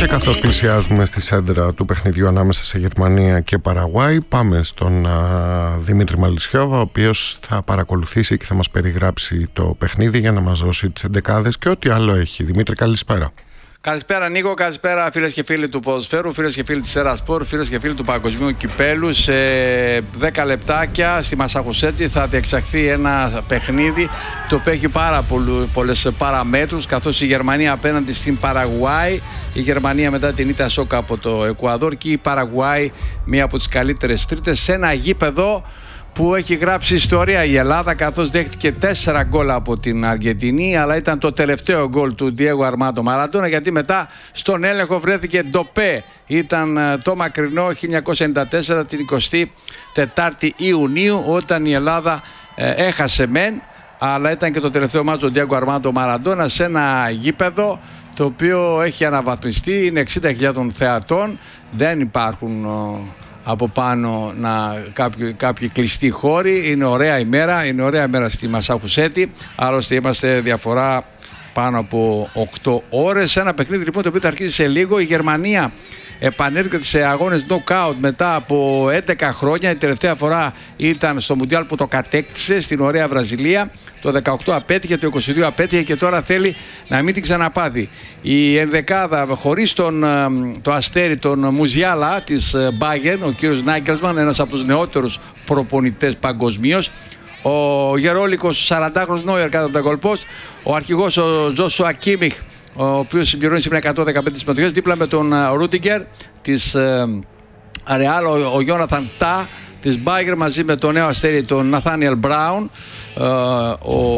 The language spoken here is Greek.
καθώς πλησιάζουμε στη σέντρα του παιχνιδιού ανάμεσα σε Γερμανία και Παραγουάη, πάμε στον Δημήτρη Μαλισσιώβα, ο οποίος θα παρακολουθήσει και θα μας περιγράψει το παιχνίδι για να μας δώσει τις εντεκάδες και ό,τι άλλο έχει. Δημήτρη, καλησπέρα. Καλησπέρα Νίκο, καλησπέρα φίλες και φίλοι του ποδοσφαίρου, φίλες και φίλοι της Ερασπορ, φίλες και φίλοι του Παγκοσμίου Κυπέλου. Σε 10 λεπτάκια στη Μασαχουσέτη θα διεξαχθεί ένα παιχνίδι το οποίο έχει πάρα πολλές παραμέτρους, καθώς η Γερμανία απέναντι στην Παραγουάη, η Γερμανία μετά την ήττα σόκα από το Εκουαδόρ και η Παραγουάη μία από τις καλύτερες τρίτες, σε ένα γήπεδο που έχει γράψει ιστορία η Ελλάδα, καθώς δέχτηκε 4 γκολ από την Αργεντινή, αλλά ήταν το τελευταίο γκολ του Διέγκο Αρμάντο Μαραντόνα, γιατί μετά στον έλεγχο βρέθηκε ντοπέ. Ήταν το μακρινό 1994, την 24η Ιουνίου, όταν η Ελλάδα έχασε μεν, αλλά ήταν και το τελευταίο μάτσο του Διέγκο Αρμάντο Μαραντόνα σε ένα γήπεδο το οποίο έχει αναβαθμιστεί, είναι 60.000 θεατών, δεν υπάρχουν από πάνω κάποιοι κλειστοί χώροι. Είναι ωραία ημέρα στη Μασαχουσέτη. Άλλωστε είμαστε διαφορά πάνω από 8 ώρες. Ένα παιχνίδι λοιπόν το οποίο θα αρχίσει σε λίγο. Η Γερμανία επανέρχεται σε αγώνες knockout μετά από 11 χρόνια. Η τελευταία φορά ήταν στο Μουντιάλ που το κατέκτησε στην ωραία Βραζιλία. Το 18 απέτυχε, το 22 απέτυχε και τώρα θέλει να μην την ξαναπάθει. Η ενδεκάδα χωρίς το αστέρι τον Μουζιάλα της Bayern, ο κύριος Νάγκελσμαν, ένας από τους νεότερους προπονητές παγκοσμίως. Ο γερόλικος 40χρονος Νόιερ κάτω από τα γκολπόστ. Ο αρχηγός ο Τζόσουα Κίμιχ, ο οποίος συμπληρώνει σήμερα 115 συμμετοχές, δίπλα με τον Ρούντιγκερ της Ρεάλ, ο Γιόναθαν Τά της Μπάγκερ, μαζί με τον νέο αστέρι τον Ναθάνιελ Μπράουν, ο